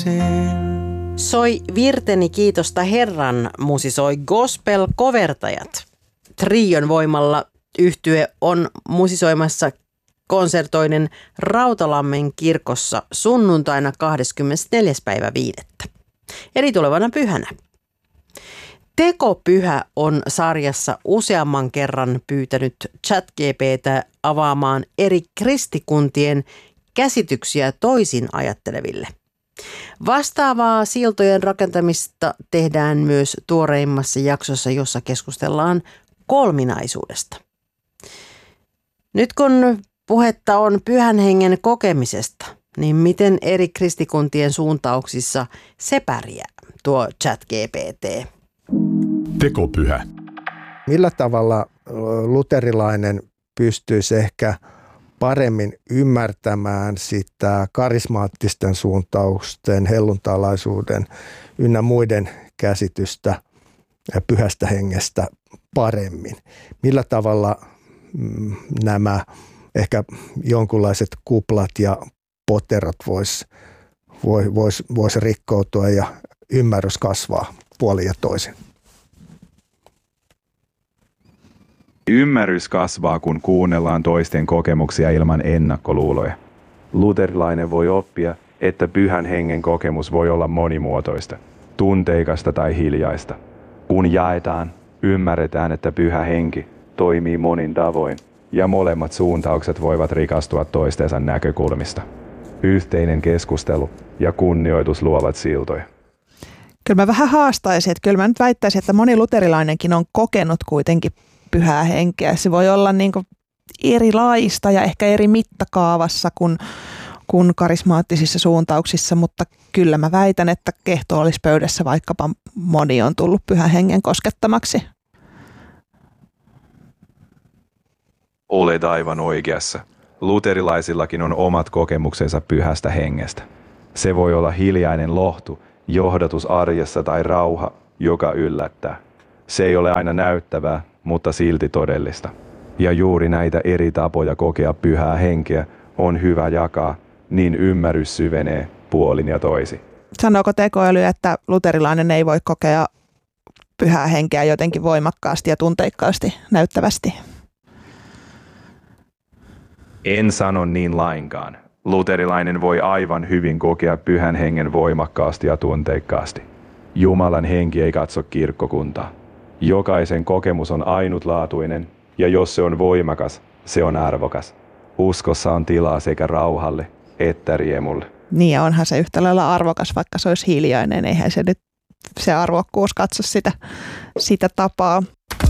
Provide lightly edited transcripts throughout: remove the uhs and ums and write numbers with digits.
Soi Virteni kiitosta Herran musisoi gospel-kovertajat. Trion voimalla yhtye on musisoimassa konsertoinen Rautalammen kirkossa sunnuntaina 24.5. eli tulevana pyhänä. Tekopyhä on sarjassa useamman kerran pyytänyt ChatGPT:tä avaamaan eri kristikuntien käsityksiä toisin ajatteleville. Vastaavaa siltojen rakentamista tehdään myös tuoreimmassa jaksossa, jossa keskustellaan kolminaisuudesta. Nyt kun puhetta on Pyhän Hengen kokemisesta, niin miten eri kristikuntien suuntauksissa se pärjää, tuo ChatGPT? Tekopyhä. Millä tavalla luterilainen pystyisi ehkä paremmin ymmärtämään sitä karismaattisten suuntausten, helluntalaisuuden ynnä muiden käsitystä Pyhästä Hengestä paremmin? Millä tavalla nämä ehkä jonkunlaiset kuplat ja poterot vois rikkoutua ja ymmärrys kasvaa puolin ja toisin? Ymmärrys kasvaa, kun kuunnellaan toisten kokemuksia ilman ennakkoluuloja. Luterilainen voi oppia, että Pyhän Hengen kokemus voi olla monimuotoista, tunteikasta tai hiljaista. Kun jaetaan, ymmärretään, että Pyhä Henki toimii monin tavoin ja molemmat suuntaukset voivat rikastua toistensa näkökulmista. Yhteinen keskustelu ja kunnioitus luovat siltoja. Kyllä mä vähän haastaisin, että kyllä mä nyt väittäisin, että moni luterilainenkin on kokenut kuitenkin Pyhää Henkeä. Se voi olla niin kuin erilaista ja ehkä eri mittakaavassa kuin karismaattisissa suuntauksissa, mutta kyllä mä väitän, että kehtoollspöydässä vaikkapa moni on tullut Pyhän Hengen koskettamaksi. Olet aivan oikeassa. Luterilaisillakin on omat kokemuksensa Pyhästä Hengestä. Se voi olla hiljainen lohtu, johdatus arjessa tai rauha, joka yllättää. Se ei ole aina näyttävää, mutta silti todellista. Ja juuri näitä eri tapoja kokea Pyhää Henkeä on hyvä jakaa, niin ymmärrys syvenee puolin ja toisin. Sanooko tekoäly, että luterilainen ei voi kokea Pyhää Henkeä jotenkin voimakkaasti ja tunteikkaasti, näyttävästi? En sano niin lainkaan. Luterilainen voi aivan hyvin kokea Pyhän Hengen voimakkaasti ja tunteikkaasti. Jumalan henki ei katso kirkkokuntaa. Jokaisen kokemus on ainutlaatuinen, ja jos se on voimakas, se on arvokas. Uskossa on tilaa sekä rauhalle että riemulle. Niin, ja onhan se yhtä lailla arvokas, vaikka se olisi hiljainen. Eihän se nyt se arvokkuus katso sitä tapaa.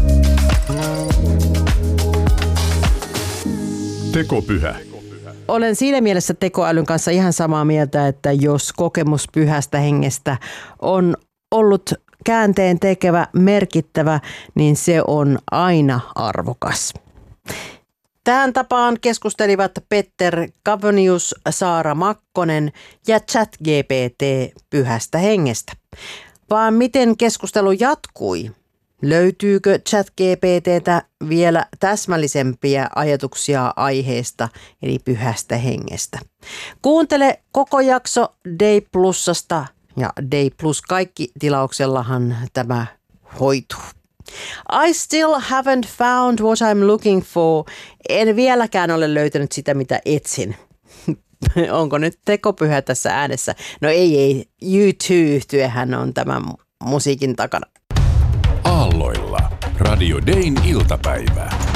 Tekopyhä. Olen siinä mielessä tekoälyn kanssa ihan samaa mieltä, että jos kokemus Pyhästä Hengestä on ollut käänteen tekevä, merkittävä, niin se on aina arvokas. Tähän tapaan keskustelivat Petter Kavonius, Saara Makkonen ja ChatGPT Pyhästä Hengestä. Vaan miten keskustelu jatkui? Löytyykö ChatGPT:tä vielä täsmällisempiä ajatuksia aiheesta, eli Pyhästä Hengestä? Kuuntele koko jakso Day Plusasta, ja Day Plus kaikki -tilauksellahan tämä hoituu. I still haven't found what I'm looking for. En vieläkään ole löytänyt sitä, mitä etsin. Onko nyt tekopyhä tässä äänessä? No ei. U2-yhtyehän on tämän musiikin takana. Aalloilla. Radio Dayn iltapäivä.